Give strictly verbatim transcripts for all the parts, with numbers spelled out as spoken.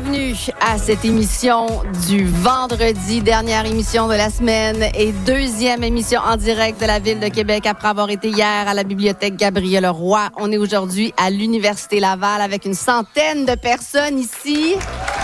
bienvenue à cette émission du vendredi, dernière émission de la semaine et deuxième émission en direct de la Ville de Québec après avoir été hier à la bibliothèque Gabriel-Roy. On est aujourd'hui à l'Université Laval avec une centaine de personnes ici.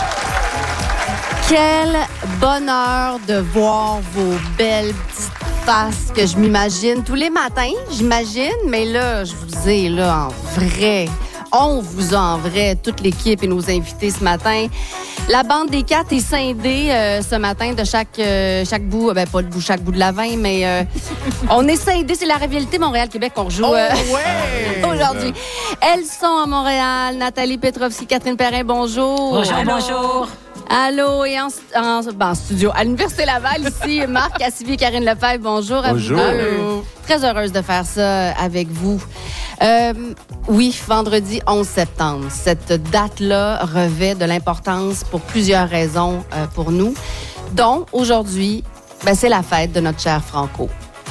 Quel bonheur de voir vos belles petites faces que je m'imagine tous les matins, j'imagine, mais là, je vous ai là en vrai. On vous a en vrai, toute l'équipe et nos invités ce matin. La bande des quatre est scindée euh, ce matin de chaque euh, chaque bout, ben pas de bout, chaque bout de la vingt, mais euh, on est scindés. C'est la rivalité Montréal-Québec qu'on rejoue euh, oh, ouais. aujourd'hui. Elles sont à Montréal. Nathalie Petrovski, Catherine Perrin, bonjour. Bonjour, Allô. bonjour. Allô, et en, en, ben, en studio, à l'Université Laval, ici, Marc Cassivi et Karine Lefebvre, bonjour à bonjour. vous deux. Allô. Très heureuse de faire ça avec vous. Euh, oui, vendredi onze septembre. Cette date-là revêt de l'importance pour plusieurs raisons euh, pour nous, dont aujourd'hui, ben, c'est la fête de notre cher Franco,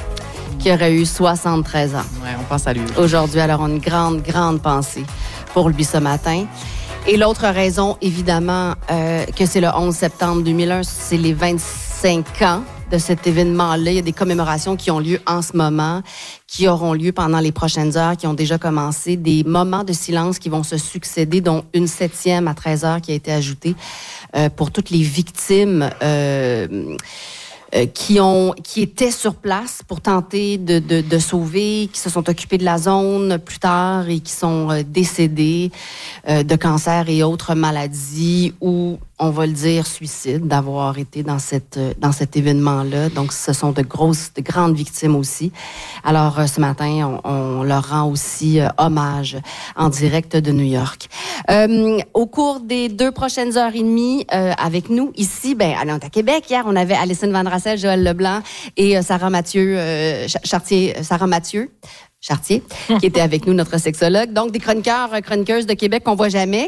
qui aurait eu soixante-treize ans. Oui, on pense à lui. Aujourd'hui, alors on a une grande, grande pensée pour lui ce matin. Et l'autre raison, évidemment, euh, que c'est le onze septembre deux mille un, c'est les vingt-cinq ans de cet événement-là. Il y a des commémorations qui ont lieu en ce moment, qui auront lieu pendant les prochaines heures, qui ont déjà commencé, des moments de silence qui vont se succéder, dont une septième à treize heures qui a été ajoutée euh, pour toutes les victimes euh, euh, qui ont qui étaient sur place pour tenter de, de, de sauver, qui se sont occupés de la zone plus tard et qui sont euh, décédés euh, de cancer et autres maladies ou, on va le dire, suicide, d'avoir été dans cette dans cet événement-là. Donc, ce sont de grosses, de grandes victimes aussi. Alors, ce matin, on, on leur rend aussi euh, hommage en direct de New York. Euh, au cours des deux prochaines heures et demie, euh, avec nous ici, ben, on est à Québec. Hier, on avait Alison Van Rassel, Joël Leblanc et euh, Sarah Mathieu, euh, Chartier, Sarah Mathieu. Chartier, qui était avec nous, notre sexologue. Donc, des chroniqueurs, chroniqueuses de Québec qu'on voit jamais,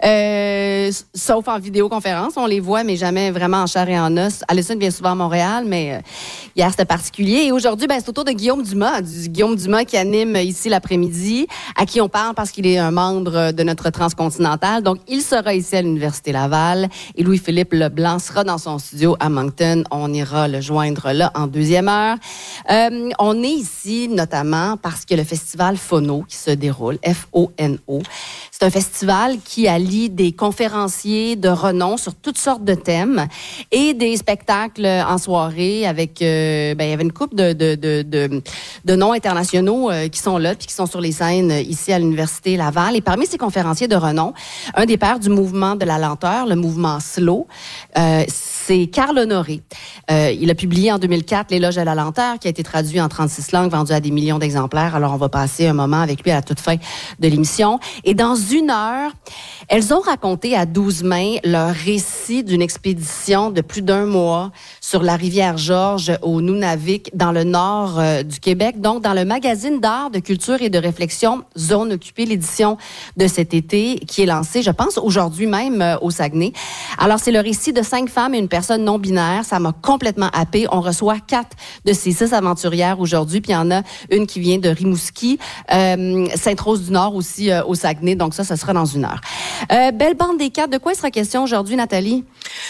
euh, sauf en vidéoconférence. On les voit, mais jamais vraiment en chair et en os. Alison vient souvent à Montréal, mais euh, hier, c'était particulier. Et aujourd'hui, ben, c'est au tour de Guillaume Dumas, du Guillaume Dumas qui anime ici l'après-midi, à qui on parle parce qu'il est un membre de notre transcontinental. Donc, il sera ici à l'Université Laval. Et Louis-Philippe Leblanc sera dans son studio à Moncton. On ira le joindre là en deuxième heure. Euh, on est ici, notamment, parce que le festival Phono qui se déroule, F O N O. C'est un festival qui allie des conférenciers de renom sur toutes sortes de thèmes et des spectacles en soirée avec, euh, ben, il y avait une couple de, de, de, de, de noms internationaux euh, qui sont là puis qui sont sur les scènes ici à l'Université Laval. Et parmi ces conférenciers de renom, un des pères du mouvement de la lenteur, le mouvement slow, euh, c'est Carl Honoré. Euh, il a publié en deux mille quatre L'éloge à la lenteur, qui a été traduit en trente-six langues, vendu à des millions d'exemplaires. Alors, on va passer un moment avec lui à la toute fin de l'émission. Et dans une heure, elles ont raconté à douze mains leur récit d'une expédition de plus d'un mois sur la rivière Georges au Nunavik, dans le nord euh, du Québec. Donc, dans le magazine d'art, de culture et de réflexion Zone occupée, l'édition de cet été, qui est lancée, je pense, aujourd'hui même euh, au Saguenay. Alors, c'est le récit de cinq femmes et une personne non binaire. Ça m'a complètement happée. On reçoit quatre de ces six aventurières aujourd'hui, puis il y en a une qui vient de Rimouski, euh, Sainte-Rose-du-Nord aussi euh, au Saguenay. Donc ça, ça sera dans une heure. Euh, belle bande des quatre. De quoi il sera question aujourd'hui, Nathalie?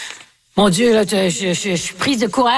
Mon Dieu, là, je, je, je, je suis prise de courage.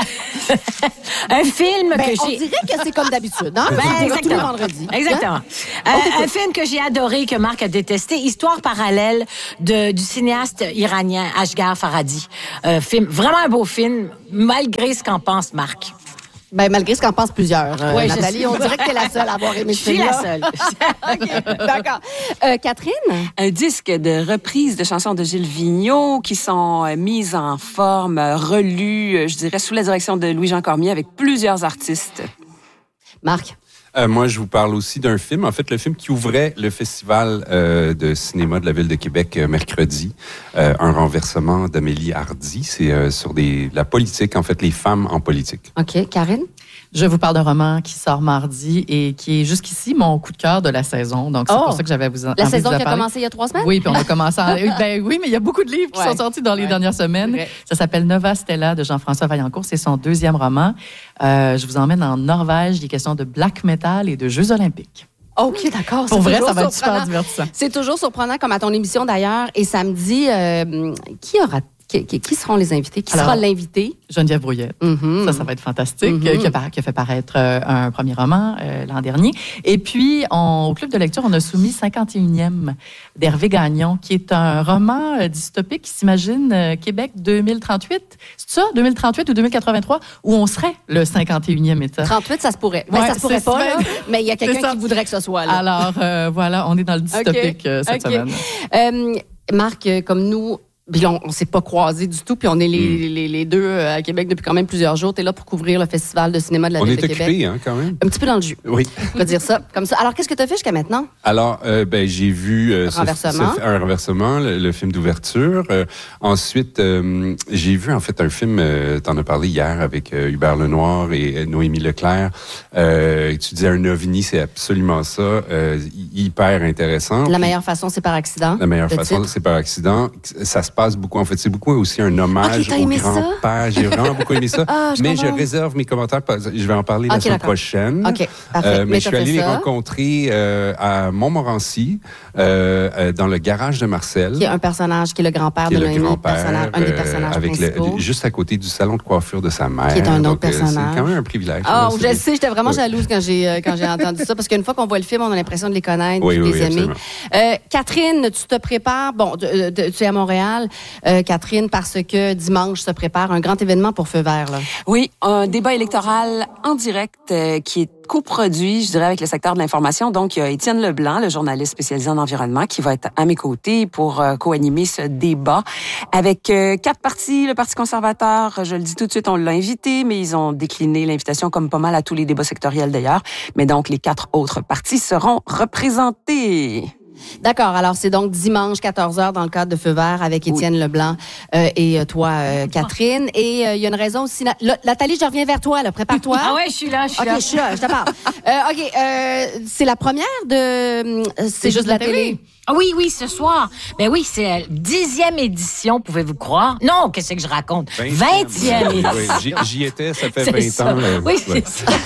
Un film ben, que on j'ai... On dirait que c'est comme d'habitude, hein? Ben, exactement. Tous les vendredis. Exactement. Hein? Euh, un film que j'ai adoré, que Marc a détesté, Histoire parallèle de, du cinéaste iranien Asghar Farhadi. Euh, film, vraiment un beau film, malgré ce qu'en pense Marc. Ben, malgré ce qu'en pensent plusieurs, euh, oui, Nathalie, on dirait que t'es la seule à avoir aimé ce film-là. Je suis la seule. OK, d'accord. Euh, Catherine? Un disque de reprises de chansons de Gilles Vigneault qui sont euh, mises en forme, euh, relues, euh, je dirais, sous la direction de Louis-Jean Cormier avec plusieurs artistes. Marc? Euh, moi, je vous parle aussi d'un film, en fait, le film qui ouvrait le festival euh, de cinéma de la Ville de Québec euh, mercredi, euh, Un renversement d'Amélie Hardy. C'est euh, sur des, la politique, en fait, les femmes en politique. OK. Karine? Je vous parle d'un roman qui sort mardi et qui est jusqu'ici mon coup de cœur de la saison. Donc, c'est oh, pour ça que j'avais vous La envie saison de vous qui a parler. commencé il y a trois semaines? Oui, puis on a commencé en... ben oui, mais il y a beaucoup de livres qui ouais. sont sortis dans les ouais. dernières semaines. Ouais. Ça s'appelle Nova Stella de Jean-François Vaillancourt. C'est son deuxième roman. Euh, je vous emmène en Norvège, des questions de black metal et de Jeux olympiques. OK, d'accord. Pour C'est vrai, toujours ça va être surprenant. super divertissant. C'est toujours surprenant, comme à ton émission d'ailleurs. Et samedi, euh, qui aura Qui, qui, qui seront les invités? Qui Alors, sera l'invité? Geneviève Brouillette. Mm-hmm. Ça, ça va être fantastique. Mm-hmm. euh, qui, a, par- qui a fait paraître euh, un premier roman euh, l'an dernier. Et puis, on- au Club de lecture, on a soumis cinquante et unième d'Hervé Gagnon, qui est un roman euh, dystopique qui s'imagine euh, Québec deux mille trente-huit. C'est ça, deux mille trente-huit ou deux mille quatre-vingt-trois, où on serait le cinquante et unième État. trente-huit, ça se pourrait. Ben, Ouais, ça se pourrait c'est pas, ça. là, mais il y a C'est quelqu'un ça. qui voudrait que ce soit là. Alors, euh, voilà, on est dans le dystopique OK. euh, cette OK. semaine. Euh, Marc, euh, comme nous, puis on ne s'est pas croisés du tout, puis on est les, Mm. les, les deux euh, à Québec depuis quand même plusieurs jours. Tu es là pour couvrir le Festival de cinéma de la On Ville est de Québec. occupés, hein, quand même. Un petit peu dans le jus, Oui. on va dire ça. Comme ça. Alors, qu'est-ce que tu as fait jusqu'à maintenant? Alors, euh, ben, j'ai vu euh, ce- Renversement. ce- un renversement, le, le film d'ouverture. Euh, ensuite, euh, j'ai vu en fait un film, euh, t'en as parlé hier avec euh, Hubert Lenoir et euh, Noémie Leclerc. Euh, tu disais un ovni, c'est absolument ça. Euh, hyper intéressant. La Puis, meilleure façon, c'est par accident. La meilleure le façon, titre. c'est par accident. Ça se passe beaucoup. En fait, c'est beaucoup aussi un hommage Ah, t'as au aimé ça? grand-père. J'ai vraiment beaucoup aimé ça. Ah, je mais je comprends. réserve mes commentaires. parce que Je vais en parler la Ok, semaine d'accord. prochaine. OK, parfait. Euh, mais, Mais je suis t'as allé fait les ça. rencontrer euh, à Montmorency, euh, euh, dans le garage de Marcel. Qui est un personnage qui est le grand-père qui de est le Noémie, grand-père, personnage- un des euh, personnages avec le- principaux. juste à côté du salon de coiffure de sa mère. Qui est un autre Donc, euh, personnage. C'est quand même un privilège. Ah, là, je c'est- le sais, j'étais vraiment Oui. jalouse quand j'ai euh, quand j'ai entendu ça, parce qu'une fois qu'on voit le film, on a l'impression de les connaître, Oui, de oui, les oui, aimer. absolument. Euh, Catherine, tu te prépares, bon, de- de- tu es à Montréal, euh, Catherine, parce que dimanche se prépare un grand événement pour Feu Vert, là. Oui, un débat électoral en direct euh, qui est coproduit, je dirais, avec le secteur de l'information. Donc, il y a Étienne Leblanc, le journaliste spécialisé en environnement, qui va être à mes côtés pour euh, co-animer ce débat avec euh, quatre partis. Le Parti conservateur, je le dis tout de suite, on l'a invité, mais ils ont décliné l'invitation comme pas mal à tous les débats sectoriels d'ailleurs. Mais donc, les quatre autres partis seront représentés. D'accord, alors c'est donc dimanche quatorze heures dans le cadre de Feu Vert avec Étienne Leblanc euh, et euh, toi, euh, Catherine. Et euh, il y a une raison aussi. Na- là, Nathalie, je reviens vers toi, là, prépare-toi. Ah ouais, je suis là, je suis OK, là. je suis là, je te parle. Euh, OK, euh, c'est la première de... euh, C'est juste la télé. Ah oui, oui, ce soir. Ben oui, c'est la dixième édition, pouvevingtième croire? Non, qu'est-ce que je raconte? Vingtième Oui, édition. oui, j'y- J'y étais, ça fait C'est vingt ça. ans. là. Oui, Ouais. c'est ça.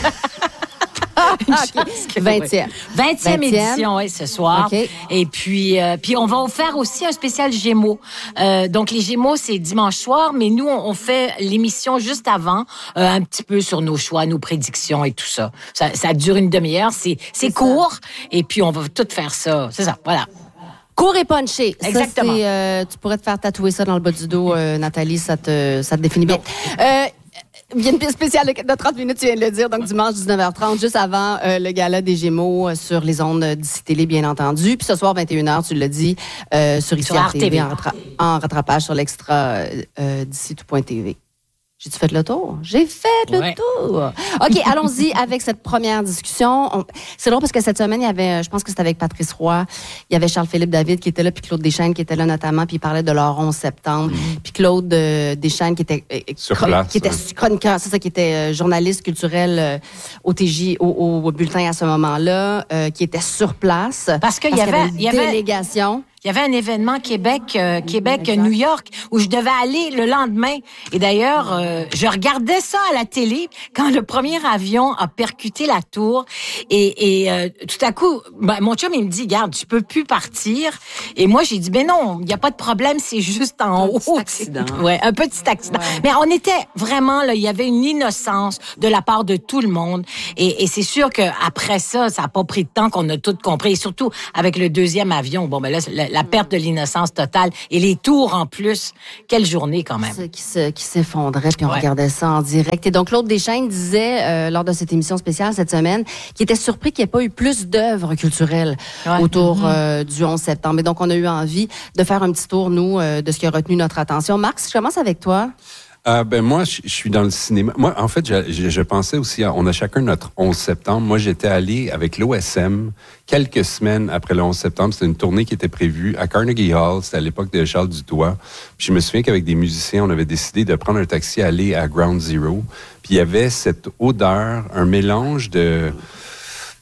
Une chance que- vingtième. vingtième vingtième. édition, oui, ce soir. OK. Et puis, euh, puis on va faire aussi un spécial Gémeaux. Euh, donc, les Gémeaux, c'est dimanche soir, mais nous, on, on fait l'émission juste avant, euh, un petit peu sur nos choix, nos prédictions et tout ça. Ça, ça dure une demi-heure, c'est, c'est C'est court, et puis on va tout faire ça. C'est ça, voilà. Court et punché. Ça, Exactement. c'est, euh, tu pourrais te faire tatouer ça dans le bas du dos, euh, Nathalie, ça te, ça te définit bien. Euh, Il y a une piste spéciale de de trente minutes, tu viens de le dire, donc dimanche dix-neuf heures trente, juste avant euh, le gala des Gémeaux euh, sur les ondes d'Ici Télé, bien entendu. Puis ce soir, vingt et une heures, tu l'as dit, euh, sur Ici Sur R T V. R T V, en, rattra- en rattrapage sur l'extra euh, euh, d'ici tout point T V. J'ai-tu fait le tour? J'ai fait le Ouais. tour! OK, allons-y avec cette première discussion. On- C'est drôle parce que cette semaine, il y avait, je pense que c'était avec Patrice Roy, il y avait Charles-Philippe David qui était là, puis Claude Deschênes qui était là notamment, puis il parlait de leur onze septembre. Puis Claude euh, Deschênes qui était, euh, Sur chron- place, qui était ouais. chroniqueur, c'est ça, qui était euh, journaliste culturel euh, au T J, au, au bulletin à ce moment-là, euh, qui était sur place. Parce qu'il y qu'il avait- une il y avait- délégation. Il y avait un événement Québec, euh, Québec, New York, où je devais aller le lendemain. Et d'ailleurs, euh, je regardais ça à la télé quand le premier avion a percuté la tour. Et, et euh, tout à coup, ben, mon chum, il me dit, garde, tu peux plus partir. Et moi, j'ai dit, ben non, il n'y a pas de problème, c'est juste en Un haut. petit accident. Ouais, un petit accident. Mais on était vraiment, là, il y avait une innocence de la part de tout le monde. Et, et c'est sûr qu'après ça, ça n'a pas pris de temps qu'on a tout compris. Et surtout, avec le deuxième avion, bon, ben là, la, la perte de l'innocence totale et les tours en plus. Quelle journée, quand même. Ça Qui, se, qui s'effondrait, puis on Ouais. regardait ça en direct. Et donc, Claude Deschênes disait, euh, lors de cette émission spéciale cette semaine, qu'il était surpris qu'il n'y ait pas eu plus d'œuvres culturelles Ouais. autour euh, du onze septembre. Et donc, on a eu envie de faire un petit tour, nous, euh, de ce qui a retenu notre attention. Marc, je commence avec toi. Euh, ben moi, je, je suis dans le cinéma. Moi, en fait, je, je, je pensais aussi, à, on a chacun notre onze septembre. Moi, j'étais allé avec l'O S M quelques semaines après le onze septembre. C'était une tournée qui était prévue à Carnegie Hall. C'était à l'époque de Charles Dutoit. Puis je me souviens qu'avec des musiciens, on avait décidé de prendre un taxi, aller à Ground Zero. Puis il y avait cette odeur, un mélange de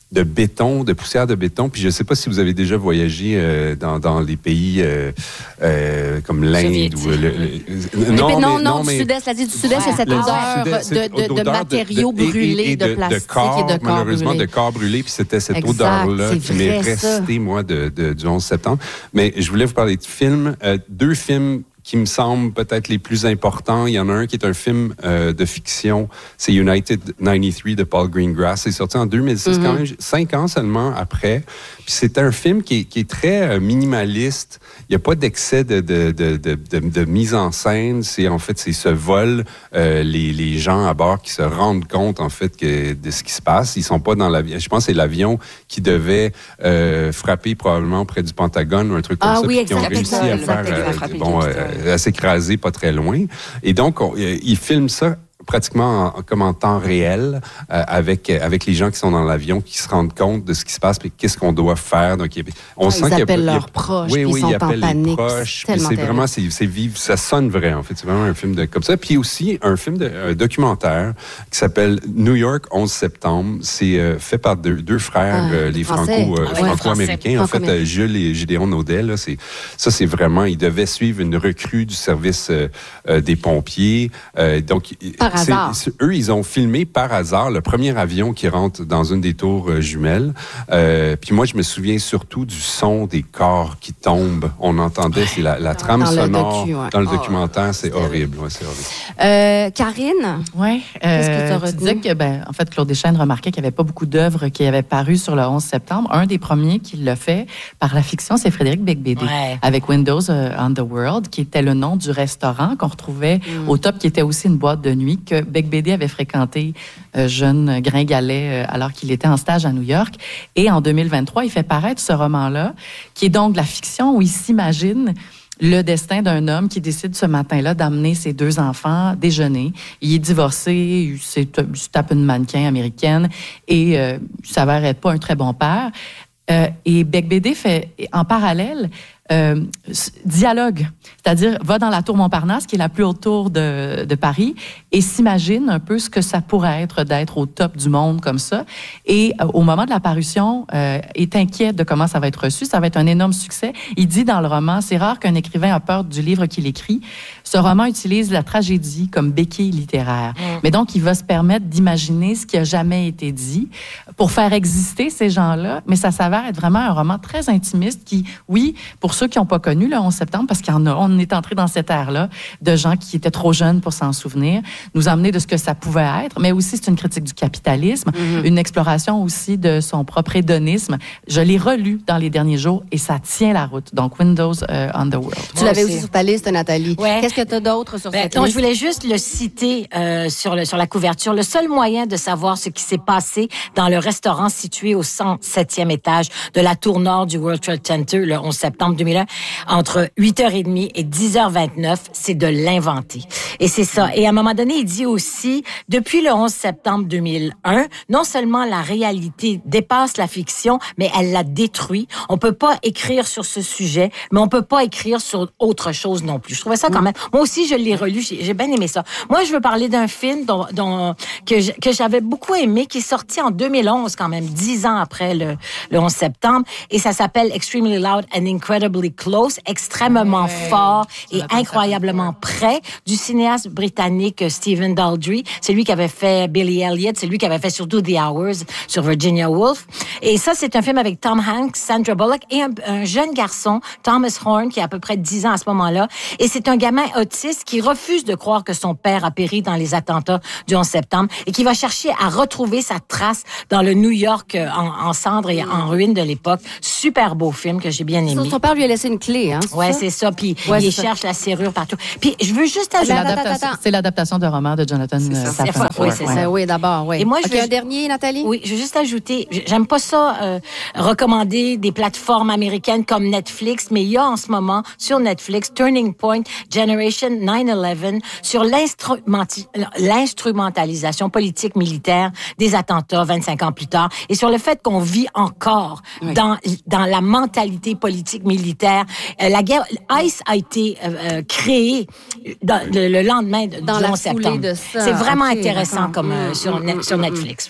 de béton, de poussière de béton. Puis je ne sais pas si vous avez déjà voyagé euh, dans, dans les pays euh, euh, comme l'Inde ou le, le, le non, mais, non, non, non, du mais, sud-est, l'Asie du Sud-est, c'est cette odeur de, de, de, de matériaux de, brûlés, et, et de, de plastique de corps, et de corps malheureusement brûlés. de corps brûlés. Puis c'était cette exact, odeur-là qui m'est restée, moi, de, de, du onze septembre. Mais je voulais vous parler de films, euh, deux films qui me semblent peut-être les plus importants. Il y en a un qui est un film euh, de fiction, c'est United quatre-vingt-treize de Paul Greengrass. C'est sorti en deux mille six, mm-hmm. quand même, cinq ans seulement après. Puis c'est un film qui est, qui est très euh, minimaliste. Il n'y a pas d'excès de, de, de, de, de, de mise en scène. C'est en fait, c'est ce vol, euh, les, les gens à bord qui se rendent compte en fait que, de ce qui se passe. Ils sont pas dans l'avion. Je pense que c'est l'avion qui devait euh, frapper probablement près du Pentagone ou un truc comme ah, ça. Oui, puis qui ont réussi à faire euh, bon, euh, à s'écraser pas très loin. Et donc, on, euh, ils filment ça pratiquement en, comme en temps réel euh, avec avec les gens qui sont dans l'avion, qui se rendent compte de ce qui se passe et qu'est-ce qu'on doit faire. Donc, il, on ah, sent ils qu'il appellent y a, leurs il, proches, oui, oui, ils sont ils appellent en panique. Les proches, c'est c'est vraiment, c'est, c'est vivre, ça sonne vrai en fait. C'est vraiment un film de comme ça. Puis aussi un film de un documentaire qui s'appelle New York onze septembre. C'est euh, fait par deux, deux frères, ah, euh, les franco, euh, ah, franco-américains. En fait, euh, Jules et Gédéon Naudet. Là, c'est ça, c'est vraiment. Ils devaient suivre une recrue du service euh, euh, des pompiers. Euh, donc, par hasard. Eux, ils ont filmé par hasard le premier avion qui rentre dans une des tours euh, jumelles. Euh, puis moi, je me souviens surtout du son des corps qui tombent. On entendait, c'est la, la trame dans sonore le docu, ouais. dans le oh, documentaire. C'est, c'est horrible. Ouais, c'est horrible. Euh, Karine? Oui. Qu'est-ce euh, que tu as retenu? Tu disais que, ben, en fait, Claude Deschênes remarquait qu'il n'y avait pas beaucoup d'œuvres qui avaient paru sur le onze septembre. Un des premiers qui l'a fait par la fiction, c'est Frédéric Beigbeder, ouais. avec Windows on the World, qui était le nom du restaurant qu'on retrouvait mm. au top, qui était aussi une boîte de nuit que Beigbeder avait fréquenté euh, jeune gringalet euh, alors qu'il était en stage à New York. Et en deux mille vingt-trois, il fait paraître ce roman-là, qui est donc de la fiction où il s'imagine le destin d'un homme qui décide ce matin-là d'amener ses deux enfants déjeuner. Il est divorcé, il se tape une mannequin américaine et euh, il s'avère être pas un très bon père. Euh, et Beigbeder fait, en parallèle, Euh, dialogue, c'est-à-dire va dans la tour Montparnasse, qui est la plus haute tour de, de Paris, et s'imagine un peu ce que ça pourrait être d'être au top du monde comme ça. Et euh, au moment de la parution, euh, est inquiet de comment ça va être reçu. Ça va être un énorme succès. Il dit dans le roman, c'est rare qu'un écrivain a peur du livre qu'il écrit. Ce roman utilise la tragédie comme béquille littéraire. Mmh. Mais donc, il va se permettre d'imaginer ce qui a jamais été dit pour faire exister ces gens-là. Mais ça s'avère être vraiment un roman très intimiste qui, oui, pour ceux qui n'ont pas connu le onze septembre, parce qu'on est entré dans cette ère-là de gens qui étaient trop jeunes pour s'en souvenir, nous emmener de ce que ça pouvait être, mais aussi c'est une critique du capitalisme, mm-hmm. une exploration aussi de son propre hédonisme. Je l'ai relu dans les derniers jours et ça tient la route. Donc, Windows euh, on the World. Tu l'avais aussi sur ta liste, Nathalie. Ouais. Qu'est-ce que tu as d'autre sur ben, cette donc, liste? Je voulais juste le citer euh, sur, le, sur la couverture. Le seul moyen de savoir ce qui s'est passé dans le restaurant situé au cent septième étage de la tour nord du World Trade Center le onze septembre deux mille un, entre huit heures trente et dix heures vingt-neuf, c'est de l'inventer. Et c'est ça. Et à un moment donné, il dit aussi, depuis le onze septembre deux mille un, non seulement la réalité dépasse la fiction, mais elle la détruit. On peut pas écrire sur ce sujet, mais on peut pas écrire sur autre chose non plus. Je trouvais ça quand même... Moi aussi, je l'ai relu. J'ai, j'ai bien aimé ça. Moi, je veux parler d'un film dont, dont, que, je, que j'avais beaucoup aimé, qui est sorti en deux mille onze, quand même, dix ans après le, le onze septembre. Et ça s'appelle Extremely Loud and Incredibly Close, extrêmement ouais, fort et incroyablement près, du cinéaste britannique Stephen Daldry. C'est lui qui avait fait Billy Elliot, c'est lui qui avait fait surtout The Hours sur Virginia Woolf. Et ça, c'est un film avec Tom Hanks, Sandra Bullock et un, un jeune garçon, Thomas Horn, qui a à peu près dix ans à ce moment-là. Et c'est un gamin autiste qui refuse de croire que son père a péri dans les attentats du onze septembre et qui va chercher à retrouver sa trace dans le New York en, en cendres et en ruines de l'époque. Super beau film que j'ai bien aimé. Son père lui a laissé une clé, hein? Ouais, c'est ça. Puis ouais, il c'est cherche ça. La serrure partout. Puis je veux juste ajouter... C'est l'adaptation, c'est l'adaptation de roman de Jonathan Safran. Oui, c'est ouais. ça. Oui, d'abord, oui. Et moi, okay, je veux... un dernier, Nathalie? Oui, je veux juste ajouter, j'aime pas ça euh, recommander des plateformes américaines comme Netflix, mais il y a en ce moment sur Netflix Turning Point Generation nine eleven sur l'instrumenti... l'instrumentalisation politique militaire des attentats vingt-cinq ans plus tard et sur le fait qu'on vit encore oui. dans, dans la mentalité politique militaire. Euh, la guerre, ICE a été euh, créé dans, le, le lendemain de, dans du la onze septembre. De ça. C'est vraiment okay, intéressant comme euh, sur, net, sur Netflix. Voilà.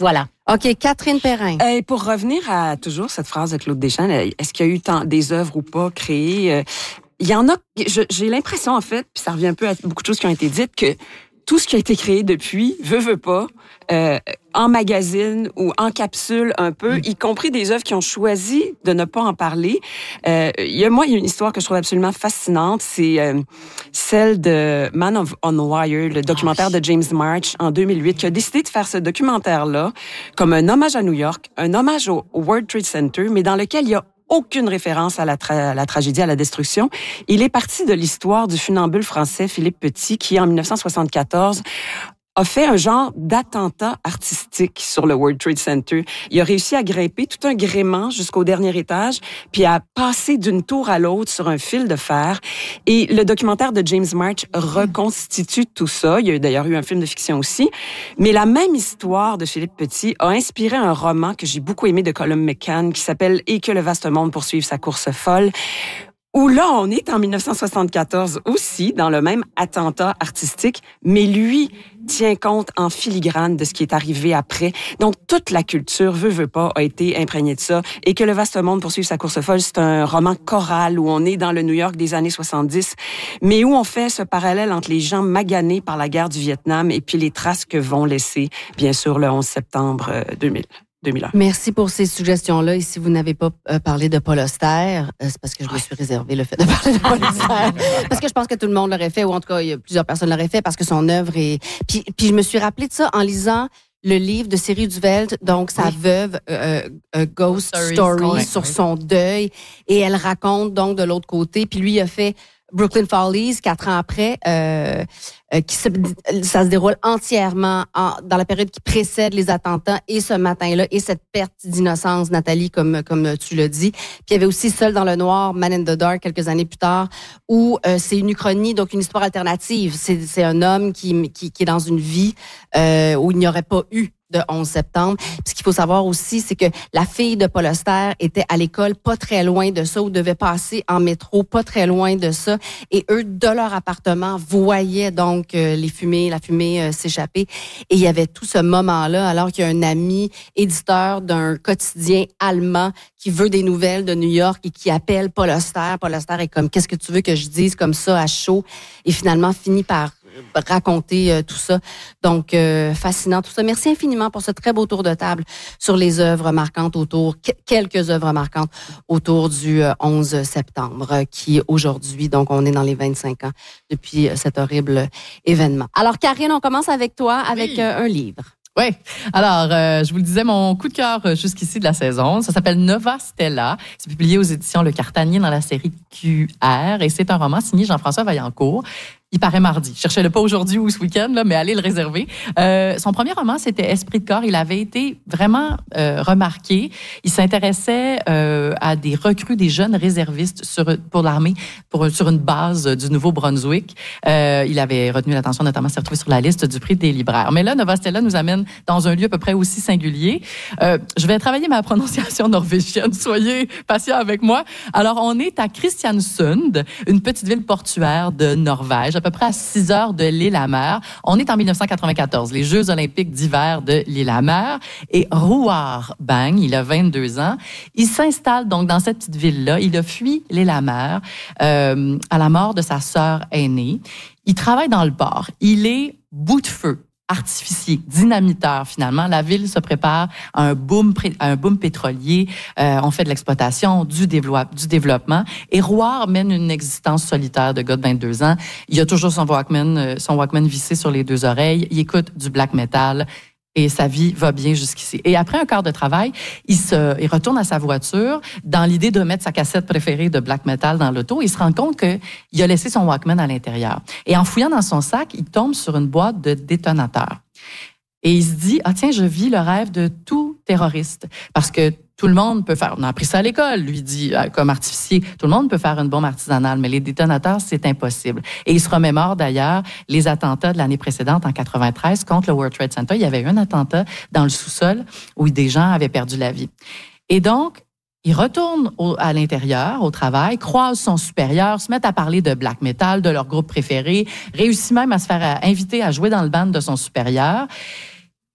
OK, Catherine Perrin. Et pour revenir à toujours cette phrase de Claude Deschamps, est-ce qu'il y a eu tant, des œuvres ou pas créées? Il y en a, je, j'ai l'impression en fait, puis ça revient un peu à beaucoup de choses qui ont été dites, que tout ce qui a été créé depuis, veut, veut pas, euh, en magazine ou en capsule un peu, mm. y compris des œuvres qui ont choisi de ne pas en parler. Euh, il y a, moi, il y a une histoire que je trouve absolument fascinante, c'est euh, celle de Man of on Wire, le documentaire oh. de James March en deux mille huit, qui a décidé de faire ce documentaire-là comme un hommage à New York, un hommage au, au World Trade Center, mais dans lequel il y a aucune référence à la, tra- à la tragédie, à la destruction. Il est parti de l'histoire du funambule français Philippe Petit, qui, en dix-neuf cent soixante-quatorze, a fait un genre d'attentat artistique sur le World Trade Center. Il a réussi à grimper tout un gréement jusqu'au dernier étage, puis à passer d'une tour à l'autre sur un fil de fer. Et le documentaire de James March reconstitue tout ça. Il y a d'ailleurs eu un film de fiction aussi. Mais la même histoire de Philippe Petit a inspiré un roman que j'ai beaucoup aimé de Colum McCann qui s'appelle « Et que le vaste monde poursuive sa course folle », où là, on est en dix-neuf cent soixante-quatorze aussi, dans le même attentat artistique, mais lui tient compte en filigrane de ce qui est arrivé après. Donc, toute la culture, veut, veut pas, a été imprégnée de ça. Et que le vaste monde poursuive sa course folle, c'est un roman choral où on est dans le New York des années soixante-dix, mais où on fait ce parallèle entre les gens maganés par la guerre du Vietnam et puis les traces que vont laisser, bien sûr, le onze septembre deux mille. deux mille un. Merci pour ces suggestions-là. Et si vous n'avez pas euh, parlé de Paul Auster, euh, c'est parce que je me suis réservé le fait de parler de Paul Auster. Parce que je pense que tout le monde l'aurait fait, ou en tout cas, il y a plusieurs personnes l'auraient fait, parce que son œuvre est... Puis, puis je me suis rappelé de ça en lisant le livre de Série Duvelt, donc sa oui. veuve, euh, euh, Ghost Story, Story ouais, sur ouais. son deuil. Et elle raconte donc de l'autre côté. Puis lui, il a fait Brooklyn Follies, quatre ans après, euh, euh, qui se, ça se déroule entièrement en, dans la période qui précède les attentats et ce matin-là et cette perte d'innocence, Nathalie, comme comme tu l'as dit. Puis il y avait aussi Seul dans le noir, Man in the Dark, quelques années plus tard, où euh, c'est une uchronie, donc une histoire alternative. C'est, c'est un homme qui, qui, qui est dans une vie euh, où il n'y aurait pas eu de onze septembre. Puis ce qu'il faut savoir aussi, c'est que la fille de Paul Auster était à l'école pas très loin de ça, ou devait passer en métro pas très loin de ça. Et eux, de leur appartement, voyaient donc euh, les fumées, la fumée euh, s'échapper. Et il y avait tout ce moment-là, alors qu'il y a un ami éditeur d'un quotidien allemand qui veut des nouvelles de New York et qui appelle Paul Auster. Paul Auster est comme, qu'est-ce que tu veux que je dise comme ça à chaud? Et finalement, finit par raconter euh, tout ça. Donc, euh, fascinant tout ça. Merci infiniment pour ce très beau tour de table sur les œuvres marquantes autour, quelques œuvres marquantes autour du euh, onze septembre, euh, qui aujourd'hui, donc on est dans les vingt-cinq ans depuis euh, cet horrible événement. Alors, Karine, on commence avec toi, avec oui. euh, un livre. Oui. Alors, euh, je vous le disais, mon coup de cœur jusqu'ici de la saison, ça s'appelle Nova Stella. C'est publié aux éditions Le Cartanier dans la série Q R et c'est un roman signé Jean-François Vaillancourt. Il paraît mardi. Je cherchais-le pas aujourd'hui ou ce week-end, là, mais allez le réserver. Euh, son premier roman, c'était Esprit de corps. Il avait été vraiment euh, remarqué. Il s'intéressait euh, à des recrues, des jeunes réservistes sur, pour l'armée, pour, sur une base du Nouveau-Brunswick. Euh, il avait retenu l'attention, notamment s'est retrouvé sur la liste du prix des libraires. Mais là, Nova Stella nous amène dans un lieu à peu près aussi singulier. Euh, je vais travailler ma prononciation norvégienne. Soyez patients avec moi. Alors, on est à Kristiansund, une petite ville portuaire de Norvège, à peu près à six heures de l'île-à-mer. On est en dix-neuf cent quatre-vingt-quatorze, les Jeux olympiques d'hiver de l'île-à-mer. Et Roar Bang, il a vingt-deux ans. Il s'installe donc dans cette petite ville-là. Il a fui l'île-à-mer euh, à la mort de sa sœur aînée. Il travaille dans le port. Il est bout de feu, artificier, dynamiteur finalement. La ville se prépare à un boom, à un boom pétrolier. Euh, on fait de l'exploitation, du, développe, du développement. Et Roar mène une existence solitaire de gars de vingt-deux ans. Il a toujours son Walkman, son Walkman vissé sur les deux oreilles. Il écoute du black metal. Et sa vie va bien jusqu'ici. Et après un quart de travail, il se, il retourne à sa voiture dans l'idée de mettre sa cassette préférée de black metal dans l'auto. Il se rend compte qu'il a laissé son Walkman à l'intérieur. Et en fouillant dans son sac, il tombe sur une boîte de détonateurs. Et il se dit, ah tiens, je vis le rêve de tout terroriste. Parce que tout le monde peut faire, on a appris ça à l'école, lui dit, comme artificier, tout le monde peut faire une bombe artisanale, mais les détonateurs, c'est impossible. Et il se remémore d'ailleurs les attentats de l'année précédente, en quatre-vingt-treize, contre le World Trade Center. Il y avait eu un attentat dans le sous-sol où des gens avaient perdu la vie. Et donc, il retourne au, à l'intérieur, au travail, croise son supérieur, se met à parler de black metal, de leur groupe préféré, réussit même à se faire à, inviter à jouer dans le band de son supérieur.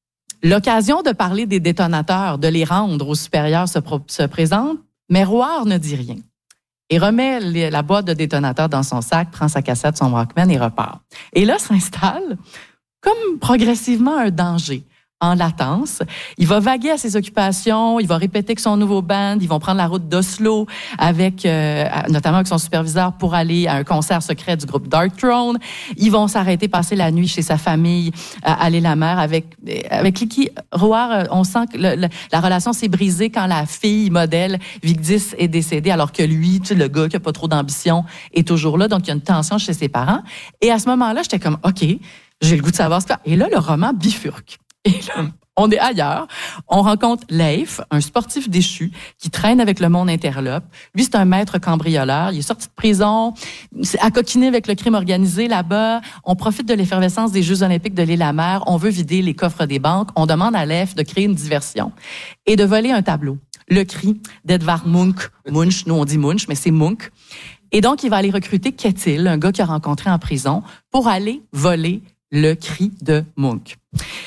L'occasion de parler des détonateurs, de les rendre aux supérieurs se, pro- se présente, mais Rouart ne dit rien. Et remet les, la boîte de détonateurs dans son sac, prend sa cassette, son Walkman et repart. Et là s'installe comme progressivement un danger. En latence. Il va vaguer à ses occupations, il va répéter que son nouveau band, ils vont prendre la route d'Oslo avec, euh, notamment avec son superviseur pour aller à un concert secret du groupe Dark Throne. Ils vont s'arrêter, passer la nuit chez sa famille, à l'Île-à-Mer avec, avec qui Rouart, on sent que le, le, la relation s'est brisée quand la fille modèle Vigdis est décédée, alors que lui, tu sais, le gars qui a pas trop d'ambition, est toujours là. Donc, il y a une tension chez ses parents. Et à ce moment-là, j'étais comme, OK, j'ai le goût de savoir ce que... Et là, le roman bifurque. Et là, on est ailleurs. On rencontre Leif, un sportif déchu qui traîne avec le monde interlope. Lui, c'est un maître cambrioleur. Il est sorti de prison, à coquiner avec le crime organisé là-bas. On profite de l'effervescence des Jeux olympiques de l'Île-à-Mer. On veut vider les coffres des banques. On demande à Leif de créer une diversion et de voler un tableau. Le cri d'Edvard Munch. Munch, nous on dit Munch, mais c'est Munch. Et donc, il va aller recruter Ketil, un gars qu'il a rencontré en prison, pour aller voler le cri de Munch.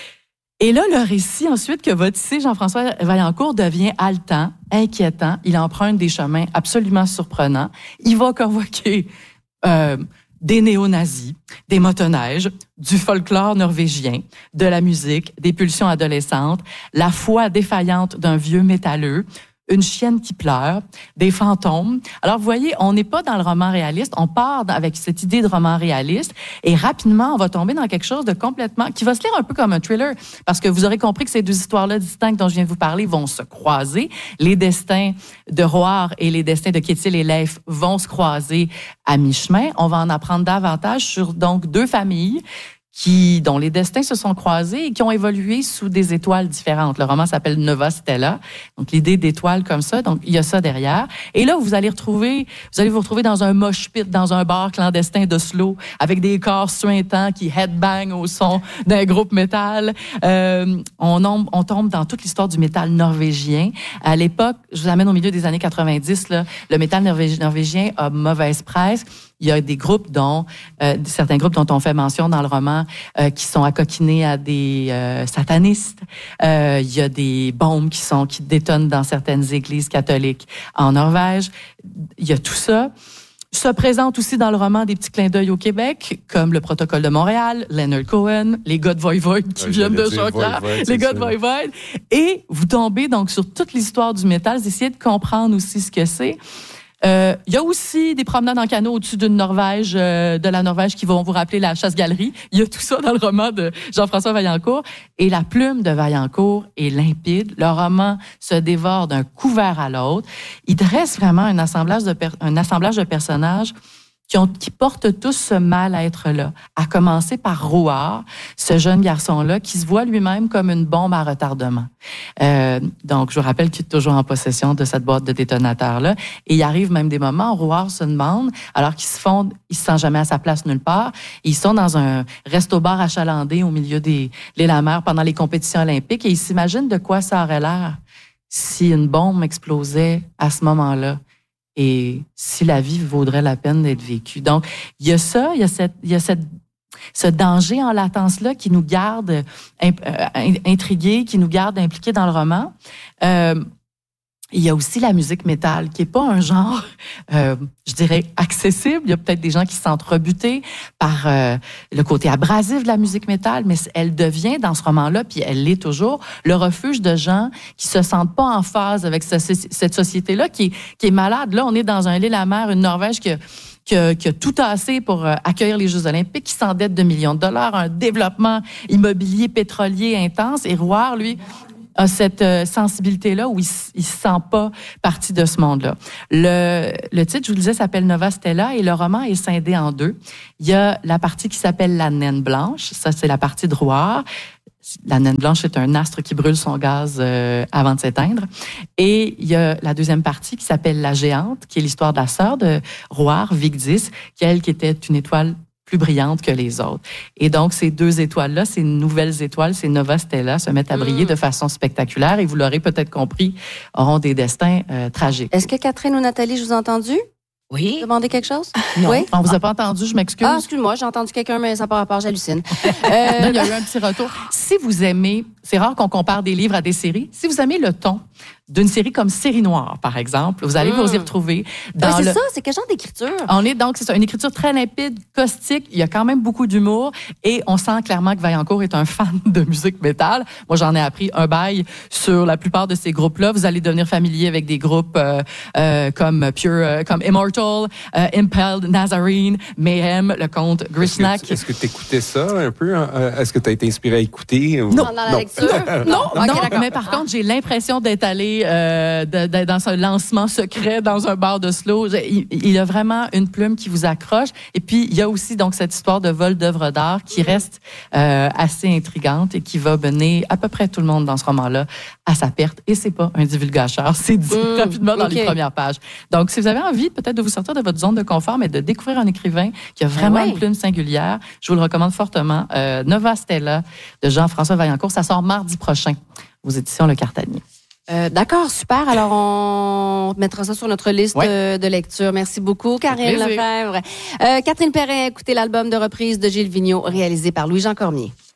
Et là, le récit ensuite que va tisser Jean-François Vaillancourt devient haletant, inquiétant. Il emprunte des chemins absolument surprenants. Il va convoquer euh, des néo-nazis, des motoneiges, du folklore norvégien, de la musique, des pulsions adolescentes, la foi défaillante d'un vieux métalleux, une chienne qui pleure, des fantômes. Alors, vous voyez, on n'est pas dans le roman réaliste. On part avec cette idée de roman réaliste et rapidement, on va tomber dans quelque chose de complètement... qui va se lire un peu comme un thriller parce que vous aurez compris que ces deux histoires-là distinctes dont je viens de vous parler vont se croiser. Les destins de Rouart et les destins de Ketil et Leif vont se croiser à mi-chemin. On va en apprendre davantage sur, donc, deux familles qui, dont les destins se sont croisés et qui ont évolué sous des étoiles différentes. Le roman s'appelle Nova Stella. Donc, l'idée d'étoiles comme ça. Donc, il y a ça derrière. Et là, vous allez retrouver, vous allez vous retrouver dans un mosh pit, dans un bar clandestin d'Oslo, avec des corps suintants qui headbang au son d'un groupe métal. Euh, on, tombe, on tombe dans toute l'histoire du métal norvégien. À l'époque, je vous amène au milieu des années quatre-vingt-dix, là, le métal norvégien a mauvaise presse. Il y a des groupes dont, euh, certains groupes dont on fait mention dans le roman, euh, qui sont accoquinés à des euh, satanistes. Euh, il y a des bombes qui sont, qui détonnent dans certaines églises catholiques en Norvège. Il y a tout ça. Se présente aussi dans le roman des petits clins d'œil au Québec, comme le Protocole de Montréal, Leonard Cohen, les gars de Voivode qui ouais, viennent de Jonquière, les gars de Voivode. Et vous tombez donc sur toute l'histoire du métal, vous essayez de comprendre aussi ce que c'est. Euh, il y a aussi des promenades en canot au-dessus d'une Norvège, euh, de la Norvège, qui vont vous rappeler la chasse-galerie. Il y a tout ça dans le roman de Jean-François Vaillancourt. Et la plume de Vaillancourt est limpide. Le roman se dévore d'un couvert à l'autre. Il dresse vraiment un assemblage de, per- un assemblage de personnages qui, ont, qui portent tous ce mal-être-là, à commencer par Rouart, ce jeune garçon-là, qui se voit lui-même comme une bombe à retardement. Euh, donc, je vous rappelle qu'il est toujours en possession de cette boîte de détonateurs-là. Et il arrive même des moments où Rouart se demande, alors qu'ils se font, il se sent jamais à sa place nulle part, ils sont dans un resto-bar achalandé au milieu des l'Île-à-Mer pendant les compétitions olympiques et ils s'imaginent de quoi ça aurait l'air si une bombe explosait à ce moment-là. Et si la vie vaudrait la peine d'être vécue. Donc, il y a ça, il y a cette, il y a cette, ce danger en latence-là qui nous garde intrigués, qui nous garde impliqués dans le roman. Euh, il y a aussi la musique métal, qui est pas un genre, euh, je dirais, accessible. Il y a peut-être des gens qui se sentent rebutés par euh, le côté abrasif de la musique métal, mais elle devient, dans ce roman-là, puis elle l'est toujours, le refuge de gens qui se sentent pas en phase avec ce, cette société-là, qui est, qui est malade. Là, on est dans un l'Île-à-Mer, une Norvège qui a, qui a, qui a tout tassé pour euh, accueillir les Jeux olympiques, qui s'endette de millions de dollars, un développement immobilier pétrolier intense. Et Rouart, lui, a cette euh, sensibilité-là où il, il se sent pas partie de ce monde-là. Le, le titre, je vous le disais, s'appelle Nova Stella et le roman est scindé en deux. Il y a la partie qui s'appelle La Naine Blanche. Ça, c'est la partie de Rouart. La Naine Blanche est un astre qui brûle son gaz euh, avant de s'éteindre. Et il y a la deuxième partie qui s'appelle La Géante, qui est l'histoire de la sœur de Rouart, Vigdis, qui, elle, qui était une étoile plus brillante que les autres. Et donc, ces deux étoiles-là, ces nouvelles étoiles, ces Nova Stella, se mettent à briller mmh. de façon spectaculaire et vous l'aurez peut-être compris, auront des destins euh, tragiques. Est-ce que Catherine ou Nathalie, je vous ai entendu? Oui. Demander quelque chose? Non. Oui? On vous a pas entendu, je m'excuse. Ah, excuse-moi, j'ai entendu quelqu'un, mais ça n'a pas rapport, j'hallucine. Non, Euh, il y a eu un petit retour. Si vous aimez, c'est rare qu'on compare des livres à des séries. Si vous aimez le ton d'une série comme Série Noire, par exemple, vous allez Mm. vous y retrouver. Dans ouais, c'est le... ça, c'est quel genre d'écriture? On est donc, c'est ça, une écriture très limpide, caustique. Il y a quand même beaucoup d'humour et on sent clairement que Vaillancourt est un fan de musique métal. Moi, j'en ai appris un bail sur la plupart de ces groupes-là. Vous allez devenir familier avec des groupes euh, euh, comme Pure, euh, comme Immortal, euh, Impaled, Nazarene, Mayhem, le comte Grisnack. Est-ce que tu écoutais ça un peu? Hein? Est-ce que tu as été inspiré à écouter? Ou... Non. Dans la lecture? Non, Ok, non, d'accord. mais par contre, j'ai l'impression d'être allé euh, de- de- dans un lancement secret dans un bar de slow. Il, il a vraiment une plume qui vous accroche. Et puis, il y a aussi donc cette histoire de vol d'œuvres d'art qui reste euh, assez intrigante et qui va mener à peu près tout le monde dans ce roman-là à sa perte. Et c'est pas un divulgateur, c'est dit Mm, rapidement dans ok. les premières pages. Donc, si vous avez envie peut-être de vous sortir de votre zone de confort, mais de découvrir un écrivain qui a vraiment ouais. une plume singulière, je vous le recommande fortement. Euh, Nova Stella de Jean-François Vaillancourt. Ça sort mardi prochain aux éditions Le Cartanier. Euh, D'accord, super. Alors, on mettra ça sur notre liste Ouais. euh, de lecture. Merci beaucoup, Karine plaisir. Lefebvre. Euh, Catherine Perrin, écoutez l'album de reprise de Gilles Vigneault, réalisé par Louis-Jean Cormier.